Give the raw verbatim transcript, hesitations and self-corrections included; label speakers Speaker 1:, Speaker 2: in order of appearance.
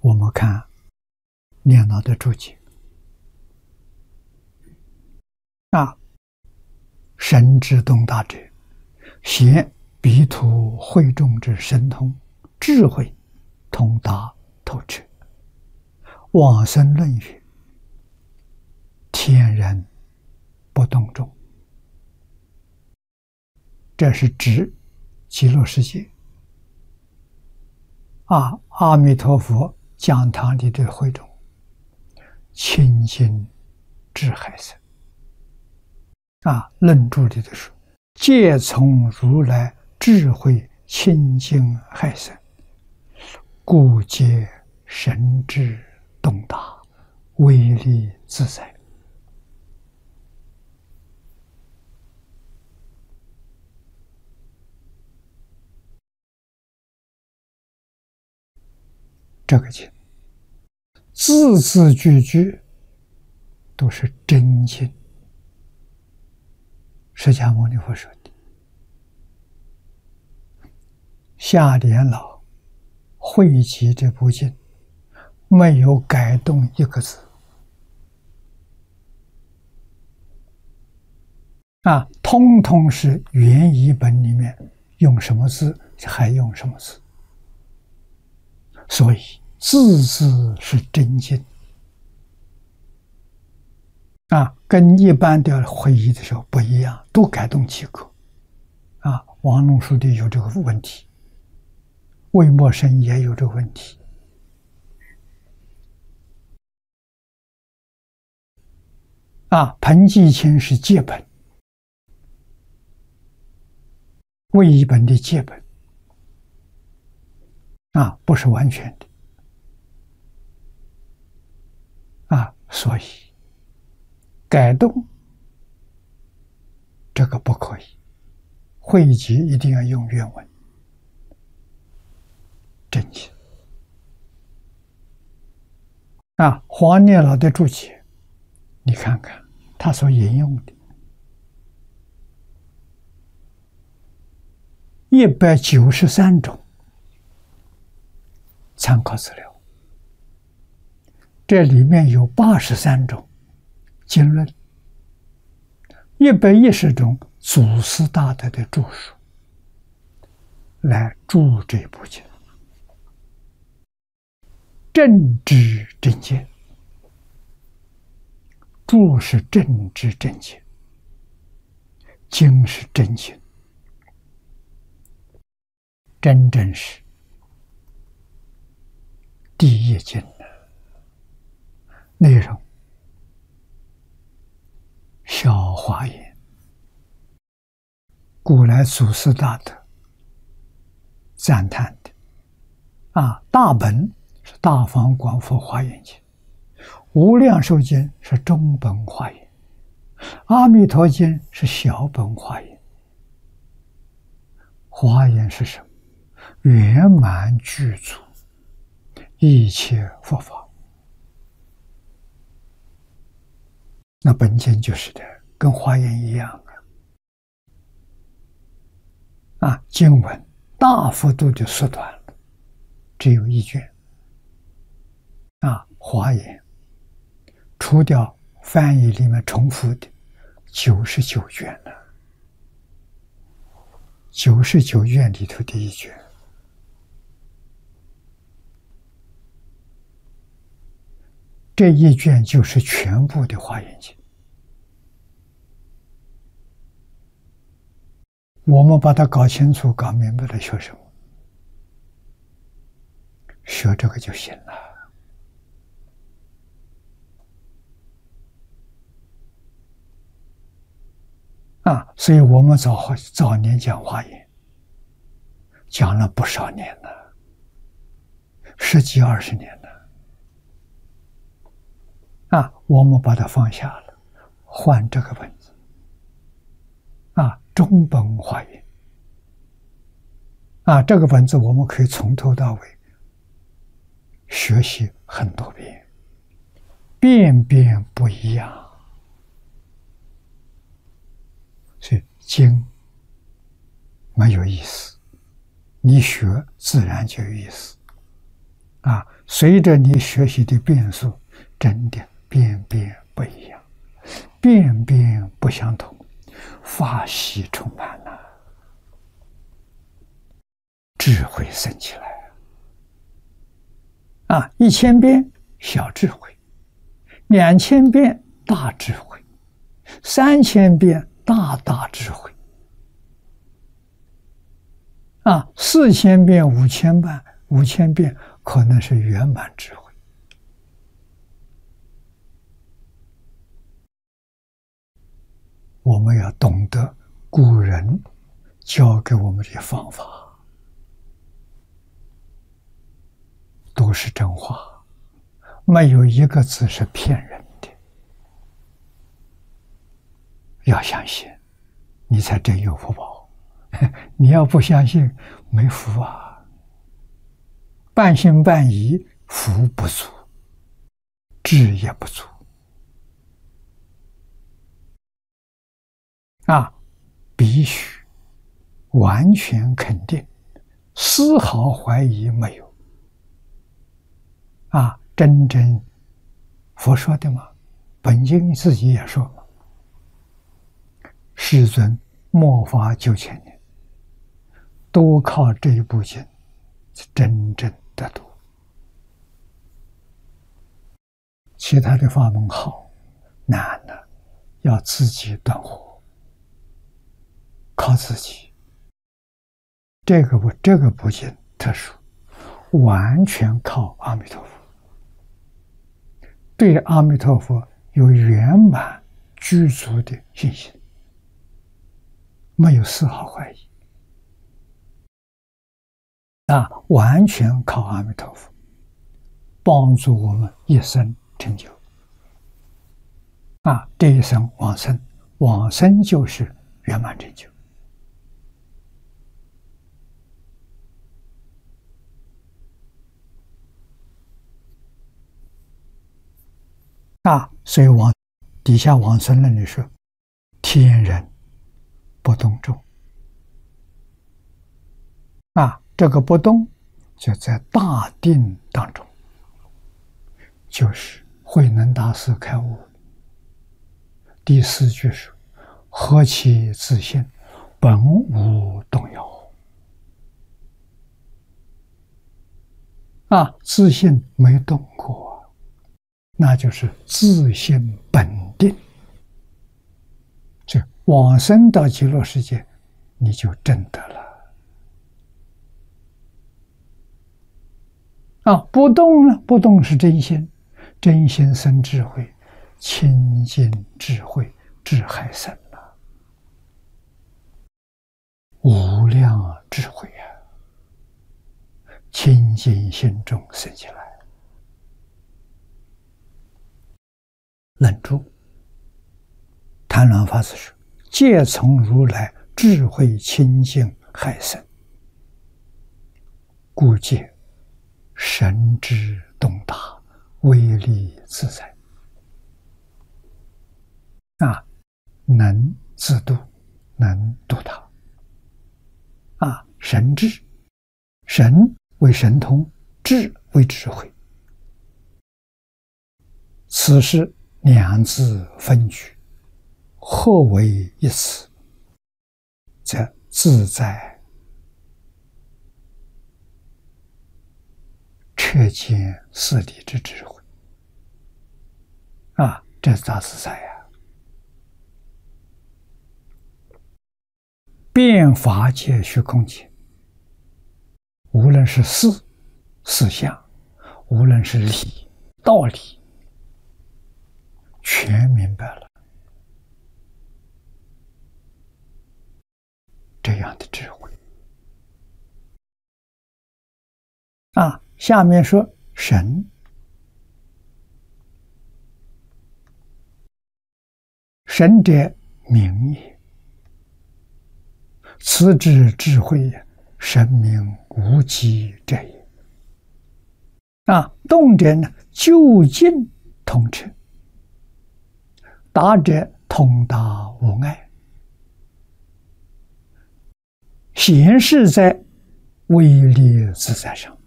Speaker 1: 我们看念老的注解啊，神之东大者，显彼土会众之神通智慧，通达透彻。往生论语，天人不动众。这是指极乐世界啊，阿弥陀佛讲堂里的会众，清净智海深啊。论注里的说，皆从如来智慧清净海深，故皆神智洞达，威力自在。这个经字字句句都是真经，释迦牟尼佛说的。下莲老汇集这部经，没有改动一个字啊，通通是原译本里面用什么字还用什么字，所以字字是真经啊，跟一般的会议的时候不一样，都改动几个啊。王龙书记有这个问题，魏默生也有这个问题啊。彭继清是借本，魏译本的借本啊，不是完全的啊，所以改动这个不可以，汇集一定要用原文真经啊。黄念老的注解，你看看他所引用的一百九十三种参考资料，这里面有八十三种经论，一百一十种祖师大德的著述来注这部经，正知正见，注是正知正见，经是真经，真正是第一经的内容，小华严，古来祖师大德赞叹的啊。大本是大方广佛华严经，无量寿经是中本华严，阿弥陀经是小本华严。华严是什么？圆满具足一切佛法。那本经就是的，跟华严一样啊。啊，经文大幅度的缩短了，只有一卷。啊，华严除掉翻译里面重复的九十九卷了，九十九卷里头的一卷。这一卷就是全部的华严经，我们把它搞清楚、搞明白了，学什么？学这个就行了。啊，所以我们早早年讲华严，讲了不少年了，十几二十年了。啊，我们把它放下了，换这个本子啊，中本华严啊，这个本子我们可以从头到尾学习很多遍，遍遍不一样。所以经没有意思，你学自然就有意思啊。 随着你学习的变数，真的变变不一样，变变不相同，法喜充满了，智慧生起来啊！一千遍小智慧，两千遍大智慧，三千遍大大智慧啊！四千遍、五千遍、五千遍可能是圆满智慧。我们要懂得古人教给我们的方法，都是真话，没有一个字是骗人的。要相信，你才真有福报。你要不相信，没福啊！半信半疑，福不足，智也不足。啊，必须完全肯定，丝毫怀疑没有。啊，真正佛说的嘛，本经自己也说嘛，世尊末法九千年，都靠这一部经真正得度。其他的法门好，难的要自己断惑。靠自己，这个不，这个不仅特殊，完全靠阿弥陀佛。对阿弥陀佛有圆满具足的信心，没有丝毫怀疑。啊，完全靠阿弥陀佛帮助我们一生成就。啊，这一生往生，往生就是圆满成就。啊，所以往底下往生论里说，天人不动众。啊，这个不动就在大定当中，就是慧能大师开悟第四句说：“何其自性，本无动摇。”啊，自性没动过。那就是自性本定，这往生到极乐世界，你就证得了。啊，不动呢？不动是真心，真心生智慧，清净智慧，智海生了，无量智慧啊，清净心中生起来。冷住，谭鸾法师说：“皆从如来智慧清净海生，故见神之洞大，威力自在。啊，能自度，能度他。啊，神智，神为神通，智为智慧。此事。”两字分句，合为一词，则自在彻见事理之智慧。啊，这是大自在呀！遍法界虚空界，无论是事、事相，无论是理、道理。全明白了，这样的智慧啊！下面说神，神者明也，此之智慧也，神明无极者也。啊，动者呢，究竟通彻。达者通达无碍，显示在威力自在上。